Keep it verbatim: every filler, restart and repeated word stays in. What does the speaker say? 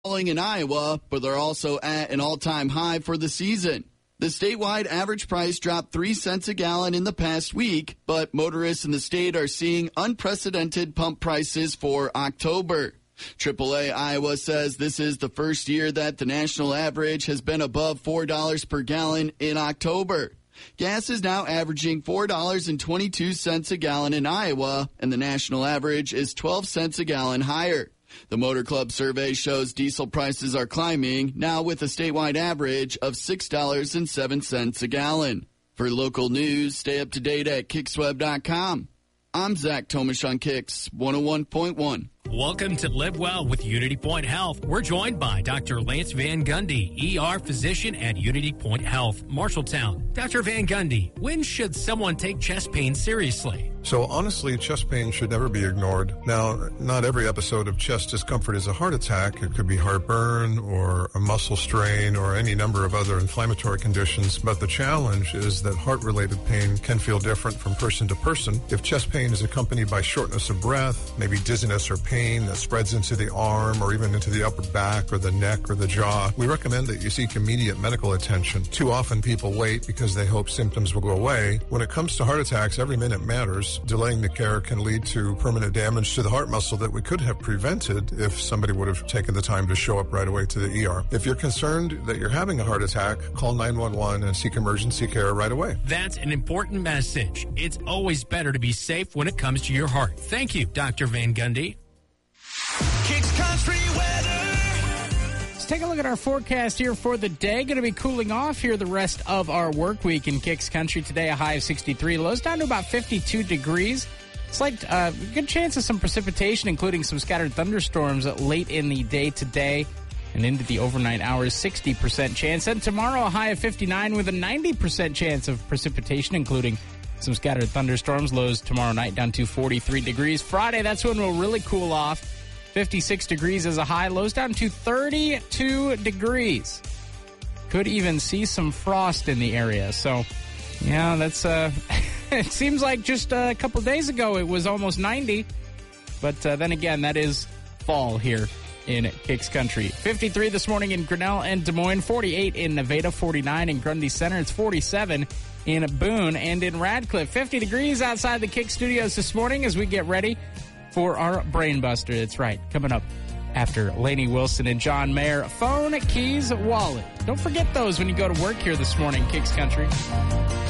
falling in Iowa, but they're also at an all-time high for the season. The statewide average price dropped three cents a gallon in the past week, but motorists in the state are seeing unprecedented pump prices for October. triple A Iowa says this is the first year that the national average has been above four dollars per gallon in October. Gas is now averaging four dollars and twenty-two cents a gallon in Iowa, and the national average is twelve cents a gallon higher. The Motor Club survey shows diesel prices are climbing, now with a statewide average of six dollars and seven cents a gallon. For local news, stay up to date at kicks web dot com. I'm Zach Tomish on Kicks one oh one point one. Welcome to Live Well with Unity Point Health. We're joined by Doctor Lance Van Gundy, E R physician at Unity Point Health, Marshalltown. Doctor Van Gundy, when should someone take chest pain seriously? So honestly, chest pain should never be ignored. Now, not every episode of chest discomfort is a heart attack. It could be heartburn or a muscle strain or any number of other inflammatory conditions. But the challenge is that heart-related pain can feel different from person to person. If chest pain is accompanied by shortness of breath, maybe dizziness or pain that spreads into the arm or even into the upper back or the neck or the jaw, we recommend that you seek immediate medical attention. Too often people wait because they hope symptoms will go away. When it comes to heart attacks, every minute matters. Delaying the care can lead to permanent damage to the heart muscle that we could have prevented if somebody would have taken the time to show up right away to the E R. If you're concerned that you're having a heart attack, call nine one one and seek emergency care right away. That's an important message. It's always better to be safe when it comes to your heart. Thank you, Doctor Van Gundy. Kicks Country weather. Let's take a look at our forecast here for the day. Going to be cooling off here the rest of our work week in Kicks Country. Today, a high of sixty-three. Lows down to about fifty-two degrees. Slight, uh, good chance of some precipitation, including some scattered thunderstorms late in the day today and into the overnight hours. sixty percent chance. And tomorrow, a high of fifty-nine with a ninety percent chance of precipitation, including some scattered thunderstorms. Lows tomorrow night down to forty-three degrees. Friday, that's when we'll really cool off. fifty-six degrees as a high. Lows down to thirty-two degrees. Could even see some frost in the area. So, yeah, that's, uh, it seems like just a couple days ago it was almost ninety. But uh, then again, that is fall here in Kicks Country. fifty-three this morning in Grinnell and Des Moines. forty-eight in Nevada. forty-nine in Grundy Center. It's forty-seven in Boone and in Radcliffe. fifty degrees outside the Kick Studios this morning as we get ready for our Brain Buster. That's right. Coming up after Lainey Wilson and John Mayer. Phone, keys, wallet. Don't forget those when you go to work here this morning, Kicks Country.